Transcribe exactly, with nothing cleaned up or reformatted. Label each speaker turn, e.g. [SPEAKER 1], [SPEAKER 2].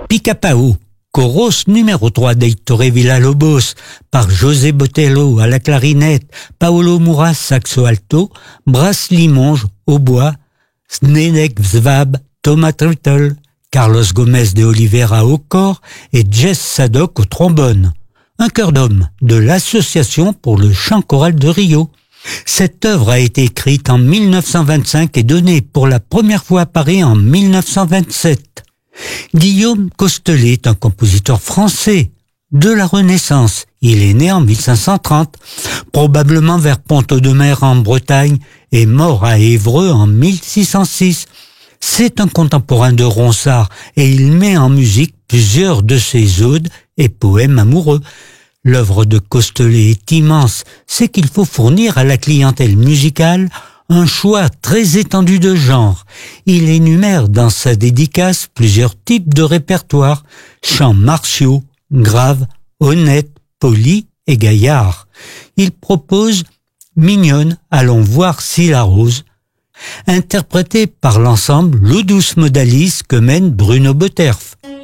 [SPEAKER 1] Pica-Pau, chorus numéro trois d'Hector Villalobos, par José Botelho à la clarinette, Paolo Mouras saxo alto, Brass Limonge au bois, Zdeněk Vzvab, Thomas Trittle, Carlos Gomez de Oliveira au cor et Jess Sadok au trombone. Un chœur d'homme de l'Association pour le chant choral de Rio. Cette œuvre a été écrite en mille neuf cent vingt-cinq et donnée pour la première fois à Paris en mille neuf cent vingt-sept. Guillaume Costelet est un compositeur français de la Renaissance. Il est né en mille cinq cent trente, probablement vers Pont-Audemer en Bretagne, et mort à Évreux en mille six cent six. C'est un contemporain de Ronsard et il met en musique plusieurs de ses odes et poèmes amoureux. L'œuvre de Costelet est immense, c'est qu'il faut fournir à la clientèle musicale un choix très étendu de genres. Il énumère dans sa dédicace plusieurs types de répertoires, chants martiaux, graves, honnêtes, polis et gaillards. Il propose Mignonne, allons voir si la rose, interprété par l'ensemble L'eau douce modalise que mène Bruno Botterf.